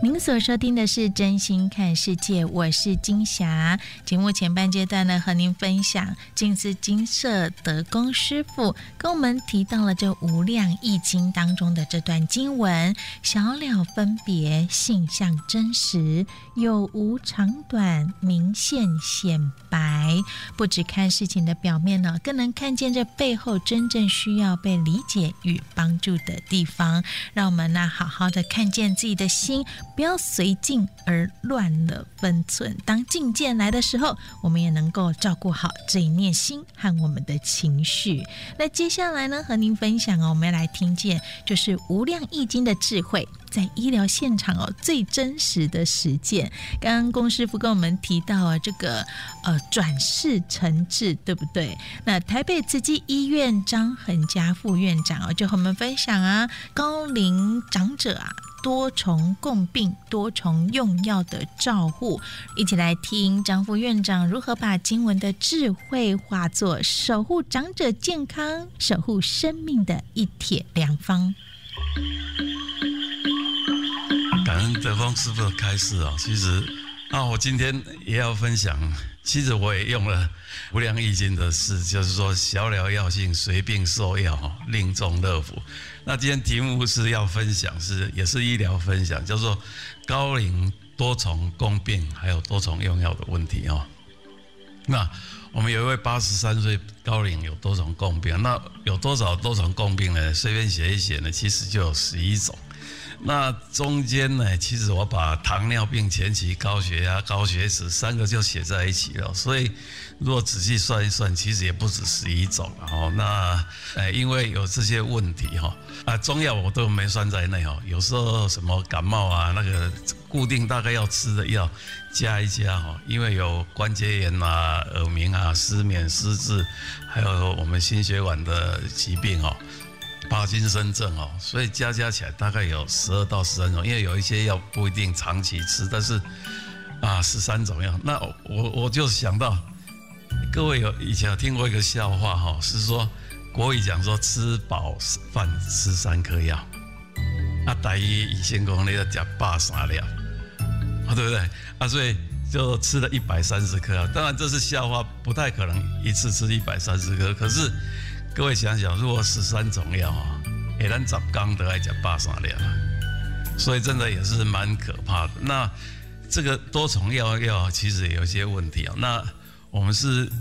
您所收听的是真心看世界，我是金霞。节目前半阶段呢，和您分享净思精舍德公师父跟我们提到了这无量易经当中的这段经文，小了分别，性相真实，有无长短，明现显白。不只看事情的表面呢，更能看见这背后真正需要被理解与帮助的地方，让我们呢好好的看见自己的心，不要随境而乱了分寸。当境界来的时候，我们也能够照顾好这一念心和我们的情绪。那接下来呢，和您分享我们来听见就是无量易经的智慧，在医疗现场最真实的实践。刚刚龚师傅跟我们提到这个转世成智，对不对？那台北慈济医院张恒嘉副院长就和我们分享高龄长者多重共病、多重用药的照护，一起来听张副院长如何把经文的智慧化作守护长者健康、守护生命的一帖良方。 感恩德光师父的开示其实我今天也要分享，其实我也用了无量易经的事，就是说小了药性，随病受药，令众乐福。那今天题目是要分享，也是医疗分享，叫做高龄多重共病还有多重用药的问题那我们有一位83岁高龄有多重共病，那有多少多重共病呢？随便写一写呢，其实就有11种。那中间呢，其实我把糖尿病、前期高血压、高血脂3个就写在一起了，所以如果仔细算一算，其实也不止11种那因为有这些问题中药我都没算在内有时候什么感冒那个固定大概要吃的药加一加因为有关节炎耳鸣失眠、失智，还有我们心血管的疾病帕金森症所以加起来大概有12到13种，因为有一些药不一定长期吃，但是13种药。那我就想到，各位以前有听过一个笑话是说国语讲说吃饱饭吃3颗药，台语以前讲你要吃130粒，对不对？所以就吃了130颗药。当然这是笑话，不太可能一次吃130颗，可是各位想想，如果13种药咱10天都要吃130粒，所以真的也是蛮可怕的。那这个多重药其实也有一些问题那我们是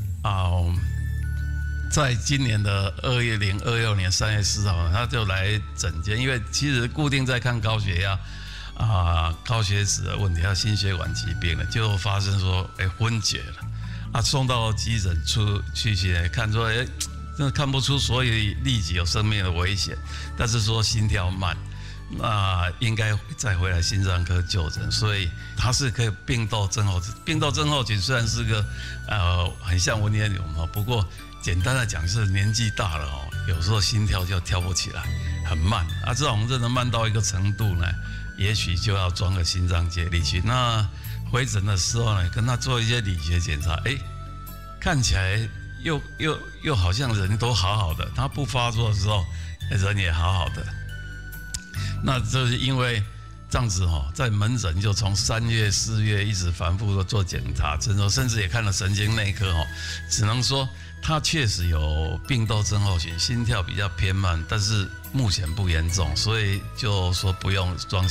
在今年的2026年3月4号，他就来诊间，因为其实固定在看高血压高血脂的问题，还有心血管疾病了，就发生说昏厥了送到急诊去看说真的看不出，所以立即有生命的危险，但是说心跳慢，那应该再回来心脏科就诊，所以他是可以并窦症候群。并窦症候群虽然是个很像文言流不过简单的讲是年纪大了有时候心跳就跳不起来，很慢这种真的慢到一个程度呢，也许就要装个心脏接力器。那回诊的时候呢，跟他做一些理学检查，看起来又好像人都好好的，他不发作的时候人也好好的。那这是因为这样子在门诊就从3月4月一直反复的做检查诊断，甚至也看了神经内科只能说他确实有并窦症候群，心跳比较偏慢，但是目前不严重，所以就说不用装